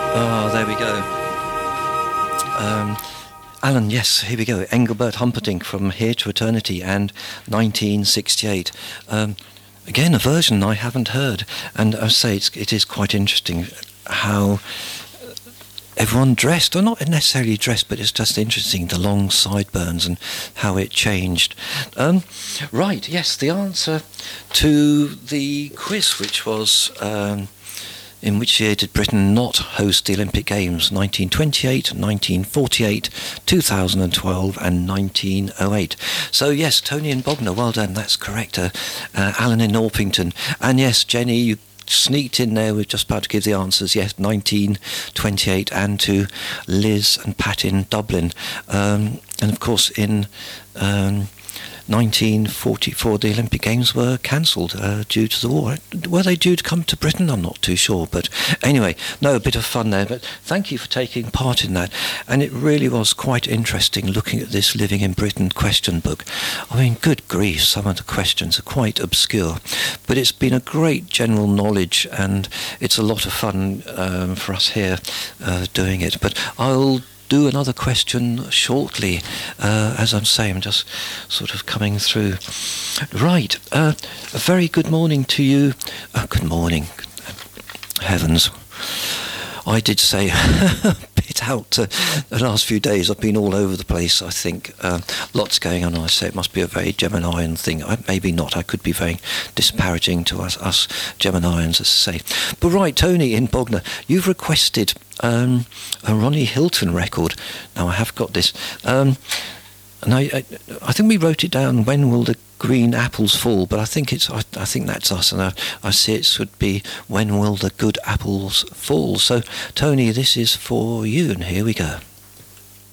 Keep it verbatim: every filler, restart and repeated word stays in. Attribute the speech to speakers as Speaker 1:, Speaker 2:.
Speaker 1: Oh, there we go. Um, Alan, yes, here we go. Engelbert Humperdinck, From Here to Eternity, and nineteen sixty-eight. Um, again, a version I haven't heard, and I say it's, it is quite interesting how everyone dressed, or not necessarily dressed, but it's just interesting, the long sideburns and how it changed. Um, right, yes, the answer to the quiz, which was... Um, in which year did Britain not host the Olympic Games? nineteen twenty-eight, nineteen forty-eight, two thousand twelve and nineteen oh eight. So yes, Tony in Bognor, well done, that's correct. Uh, uh, Alan in Orpington. And yes, Jenny, you sneaked in there, we're just about to give the answers. Yes, nineteen twenty-eight, and to Liz and Pat in Dublin. Um, and of course in... Um, nineteen forty-four, the Olympic Games were cancelled uh, due to the war. Were they due to come to Britain? I'm not too sure. But anyway, no, a bit of fun there. But thank you for taking part in that. And it really was quite interesting looking at this Living in Britain question book. I mean, good grief, some of the questions are quite obscure. But it's been a great general knowledge, and it's a lot of fun um, for us here uh, doing it. But I'll do another question shortly. Uh, as I'm saying, I'm just sort of coming through. Right, uh, a very good morning to you. Oh, good morning. Heavens. I did say a bit out uh, the last few days. I've been all over the place, I think. Uh, lots going on. I say it must be a very Geminian thing. I, maybe not. I could be very disparaging to us, us Geminians, as I say. But right, Tony in Bognor, you've requested um, a Ronnie Hilton record. Now, I have got this. Um, and I, I, I think we wrote it down, When Will the Green Apples Fall? But I think it's I, I think that's us, and I, I see it should be When Will the Good Apples Fall? So, Tony, this is for you, and here we go.